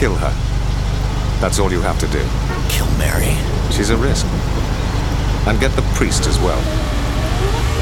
Kill her. That's all you have to do. Kill Mary? She's a risk. And get the priest as well.